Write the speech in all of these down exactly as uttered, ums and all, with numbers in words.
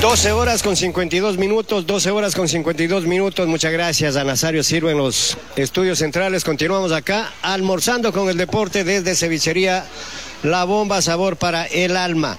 doce horas con cincuenta y dos minutos, doce horas con cincuenta y dos minutos. Muchas gracias a Nazario Sirvo en los estudios centrales. Continuamos acá almorzando con el deporte desde Cevichería La Bomba, sabor para el alma.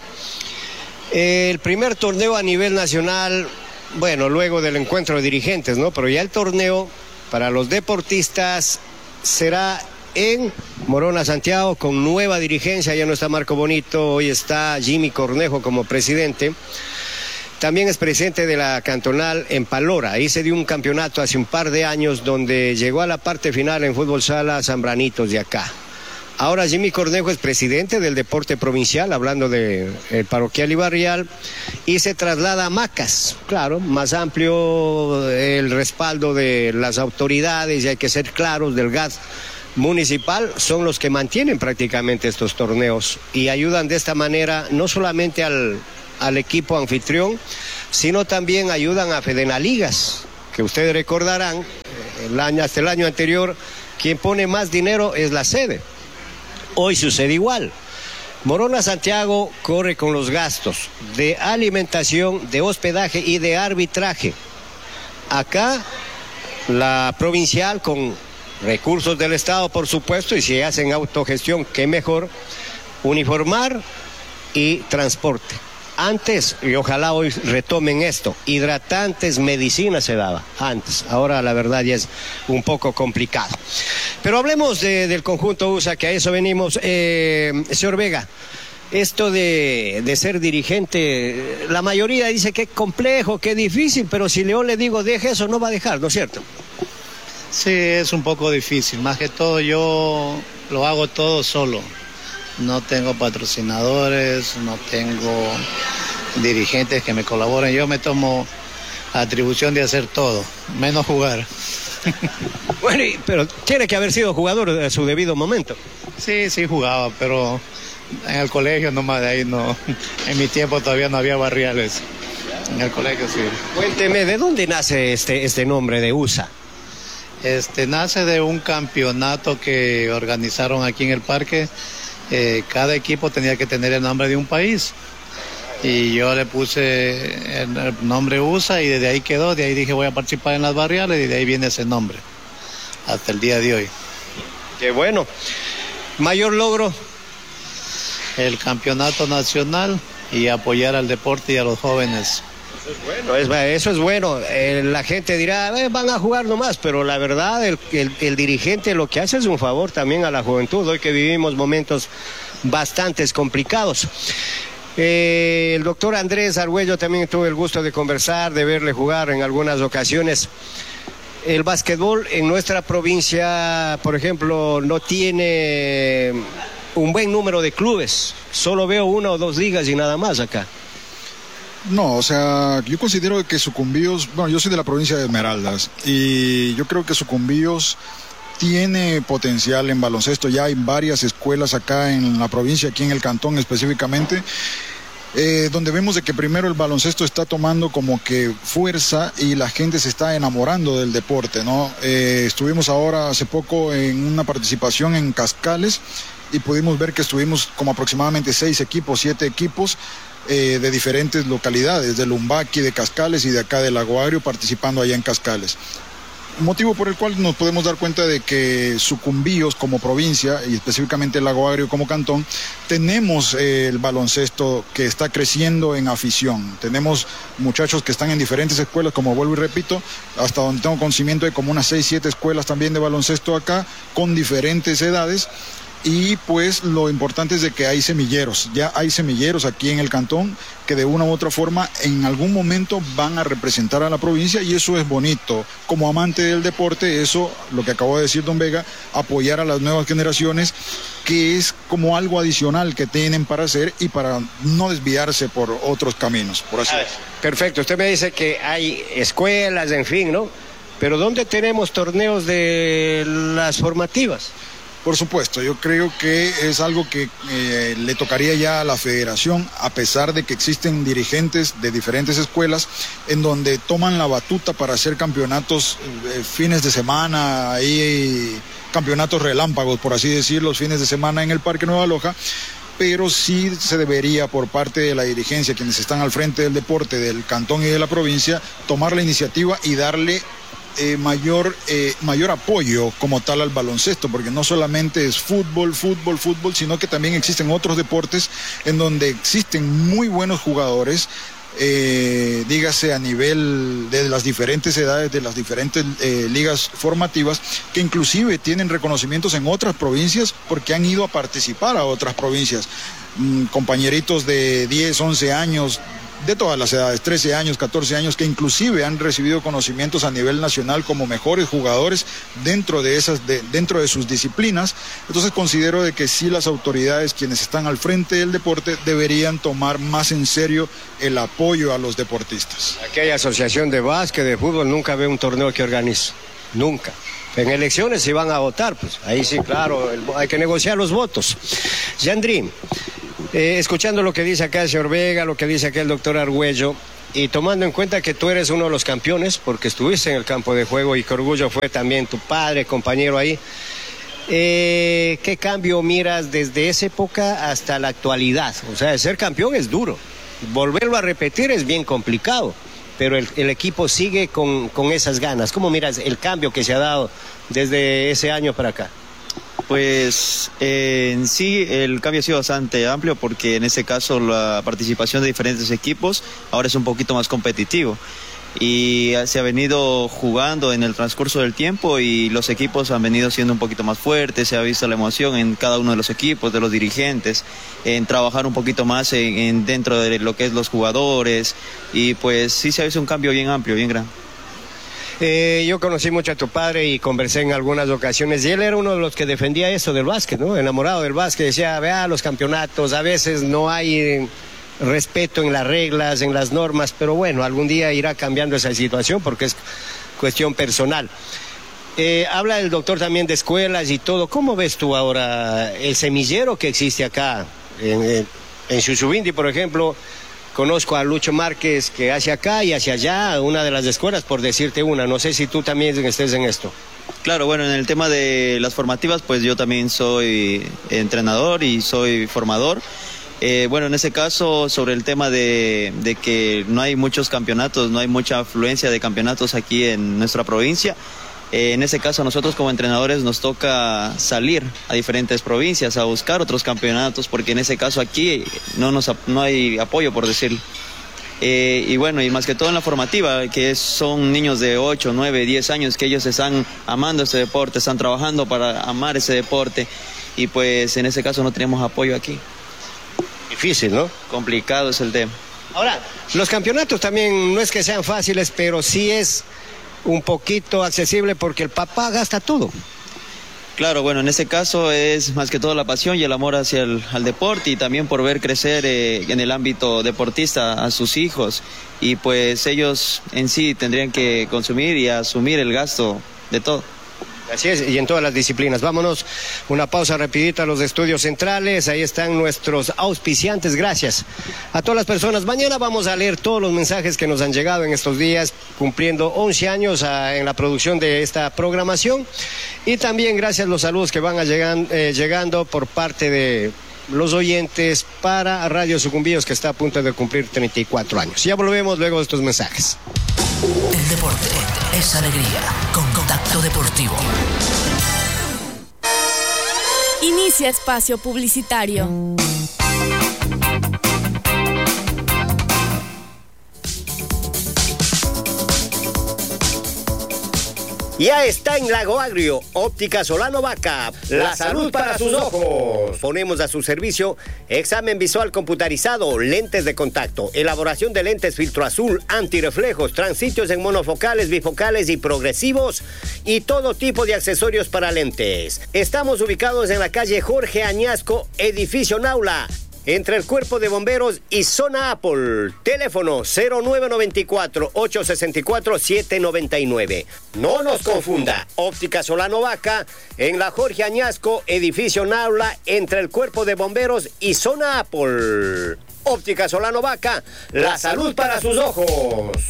El primer torneo a nivel nacional, bueno, luego del encuentro de dirigentes, ¿no? Pero ya el torneo para los deportistas será en Morona, Santiago, con nueva dirigencia. Ya no está Marco Bonito, hoy está Jimmy Cornejo como presidente. También es presidente de la cantonal en Palora. Ahí se dio un campeonato hace un par de años donde llegó a la parte final en fútbol sala Zambranitos de acá. Ahora Jimmy Cornejo es presidente del deporte provincial, hablando del parroquial y barrial, y se traslada a Macas. Claro, más amplio el respaldo de las autoridades, y hay que ser claros, del G A S municipal, son los que mantienen prácticamente estos torneos y ayudan de esta manera no solamente al... al equipo anfitrión, sino también ayudan a Fedenaligas, que ustedes recordarán, el año, hasta el año anterior, quien pone más dinero es la sede. Hoy sucede igual. Morona Santiago corre con los gastos de alimentación, de hospedaje y de arbitraje. Acá, la provincial, con recursos del Estado, por supuesto, y si hacen autogestión, qué mejor, uniformar y transporte. Antes, y ojalá hoy retomen esto, hidratantes, medicinas se daba antes. Ahora la verdad ya es un poco complicado. Pero hablemos de, del conjunto U S A, que a eso venimos. Eh, señor Vega, esto de, de ser dirigente, la mayoría dice que es complejo, que es difícil, pero si León le digo deje eso, no va a dejar, ¿no es cierto? Sí, es un poco difícil. Más que todo yo lo hago todo solo. No tengo patrocinadores, no tengo dirigentes que me colaboren. Yo me tomo atribución de hacer todo, menos jugar. Bueno, pero tiene que haber sido jugador a su debido momento. Sí, sí jugaba, pero en el colegio nomás, de ahí no. En mi tiempo todavía no había barriales. En el colegio sí. Cuénteme, ¿de dónde nace este, este nombre de U S A? Este, nace de un campeonato que organizaron aquí en el parque. Eh, cada equipo tenía que tener el nombre de un país y yo le puse el, el nombre U S A y desde ahí quedó. De ahí dije voy a participar en las barriales y de ahí viene ese nombre hasta el día de hoy. Qué bueno. Mayor logro, el campeonato nacional y apoyar al deporte y a los jóvenes. Eso es bueno, es, eso es bueno. Eh, la gente dirá, eh, van a jugar nomás, pero la verdad, el, el, el dirigente lo que hace es un favor también a la juventud, hoy que vivimos momentos bastante complicados. Eh, el doctor Andrés Argüello también tuve el gusto de conversar, de verle jugar en algunas ocasiones. El básquetbol en nuestra provincia, por ejemplo, no tiene un buen número de clubes. Solo veo una o dos ligas y nada más acá. No, o sea, yo considero que Sucumbíos, bueno, yo soy de la provincia de Esmeraldas y yo creo que Sucumbíos tiene potencial en baloncesto. Ya hay varias escuelas acá en la provincia, aquí en el cantón específicamente, eh, donde vemos de que primero el baloncesto está tomando como que fuerza y la gente se está enamorando del deporte, ¿no? Eh, estuvimos ahora hace poco en una participación en Cascales y pudimos ver que estuvimos como aproximadamente seis equipos, siete equipos, Eh, de diferentes localidades, de Lumbaqui, de Cascales y de acá de Lago Agrio, participando allá en Cascales. Motivo por el cual nos podemos dar cuenta de que Sucumbíos como provincia y específicamente Lago Agrio como cantón, tenemos eh, el baloncesto que está creciendo en afición. Tenemos muchachos que están en diferentes escuelas, como vuelvo y repito, hasta donde tengo conocimiento de como unas seis, siete escuelas también de baloncesto acá, con diferentes edades. Y pues lo importante es de que hay semilleros, ya hay semilleros aquí en el cantón que de una u otra forma en algún momento van a representar a la provincia y eso es bonito. Como amante del deporte, eso, lo que acabo de decir don Vega, apoyar a las nuevas generaciones, que es como algo adicional que tienen para hacer y para no desviarse por otros caminos, por así decirlo. Perfecto, usted me dice que hay escuelas, en fin, ¿no? Pero ¿dónde tenemos torneos de las formativas? Por supuesto, yo creo que es algo que eh, le tocaría ya a la federación, a pesar de que existen dirigentes de diferentes escuelas en donde toman la batuta para hacer campeonatos eh, fines de semana, ahí campeonatos relámpagos, por así decirlo, los fines de semana en el Parque Nueva Loja, pero sí se debería por parte de la dirigencia, quienes están al frente del deporte del cantón y de la provincia, tomar la iniciativa y darle eh, mayor, eh, mayor apoyo como tal al baloncesto, porque no solamente es fútbol, fútbol, fútbol, sino que también existen otros deportes en donde existen muy buenos jugadores, Eh, dígase a nivel de las diferentes edades, de las diferentes eh, ligas formativas, que inclusive tienen reconocimientos en otras provincias porque han ido a participar a otras provincias. Mm, compañeritos de diez, once años, de todas las edades, trece años, catorce años, que inclusive han recibido conocimientos a nivel nacional como mejores jugadores dentro de esas, de, dentro de sus disciplinas. Entonces considero de que sí, las autoridades, quienes están al frente del deporte, deberían tomar más en serio el apoyo a los deportistas. Aquí hay asociación de básquet, de fútbol, nunca ve un torneo que organiza, nunca. En elecciones si van a votar, pues ahí sí, claro, el, hay que negociar los votos. Yandri, Eh, escuchando lo que dice acá el señor Vega, lo que dice acá el doctor Argüello, y tomando en cuenta que tú eres uno de los campeones, porque estuviste en el campo de juego y que orgullo fue también tu padre, compañero ahí, eh, ¿qué cambio miras desde esa época hasta la actualidad? O sea, ser campeón es duro, volverlo a repetir es bien complicado, pero el, el equipo sigue con, con esas ganas. ¿Cómo miras el cambio que se ha dado desde ese año para acá? Pues eh, en sí el cambio ha sido bastante amplio, porque en ese caso la participación de diferentes equipos ahora es un poquito más competitivo y se ha venido jugando en el transcurso del tiempo y los equipos han venido siendo un poquito más fuertes. Se ha visto la emoción en cada uno de los equipos, de los dirigentes, en trabajar un poquito más en, en dentro de lo que es los jugadores, y pues sí se ha visto un cambio bien amplio, bien grande. Eh, yo conocí mucho a tu padre y conversé en algunas ocasiones, y él era uno de los que defendía eso del básquet, ¿no? Enamorado del básquet, decía, vea los campeonatos, a veces no hay respeto en las reglas, en las normas, pero bueno, algún día irá cambiando esa situación porque es cuestión personal. Eh, habla el doctor también de escuelas y todo. ¿Cómo ves tú ahora el semillero que existe acá en, en, en Xuxubindi, por ejemplo? Conozco a Lucho Márquez, que hacia acá y hacia allá, una de las escuelas, por decirte una. No sé si tú también estés en esto. Claro, bueno, en el tema de las formativas, pues yo también soy entrenador y soy formador. Eh, bueno, en ese caso, sobre el tema de, de que no hay muchos campeonatos, no hay mucha afluencia de campeonatos aquí en nuestra provincia. Eh, en ese caso, a nosotros como entrenadores nos toca salir a diferentes provincias a buscar otros campeonatos, porque en ese caso aquí no, nos, no hay apoyo, por decirlo. Eh, y bueno, y más que todo en la formativa, que son niños de ocho, nueve, diez años, que ellos están amando este deporte, están trabajando para amar ese deporte, y pues en ese caso no tenemos apoyo aquí. Difícil, ¿no? Complicado es el tema. Ahora, los campeonatos también no es que sean fáciles, pero sí es un poquito accesible porque el papá gasta todo. Claro, bueno, en ese caso es más que todo la pasión y el amor hacia el al deporte, y también por ver crecer eh, en el ámbito deportista a sus hijos, y pues ellos en sí tendrían que consumir y asumir el gasto de todo. Así es, y en todas las disciplinas. Vámonos, una pausa rapidita a los estudios centrales. Ahí están nuestros auspiciantes. Gracias a todas las personas. Mañana vamos a leer todos los mensajes que nos han llegado en estos días, cumpliendo once años a, en la producción de esta programación. Y también gracias a los saludos que van a llegan, eh, llegando por parte de los oyentes para Radio Sucumbíos, que está a punto de cumplir treinta y cuatro años. Ya volvemos luego de estos mensajes. El deporte es alegría. Contacto Deportivo. Inicia espacio publicitario. Ya está en Lago Agrio, Óptica Solano Vaca, la salud para sus ojos. Ponemos a su servicio examen visual computarizado, lentes de contacto, elaboración de lentes filtro azul, antirreflejos, transitos en monofocales, bifocales y progresivos, y todo tipo de accesorios para lentes. Estamos ubicados en la calle Jorge Añasco, edificio Naula, entre el Cuerpo de Bomberos y Zona Apple. Teléfono cero nueve nueve cuatro, ocho seis cuatro, siete nueve nueve. No nos confunda. Óptica Solano Vaca en la Jorge Añasco, edificio Naula, entre el Cuerpo de Bomberos y Zona Apple. Óptica Solano Vaca, la salud para sus ojos.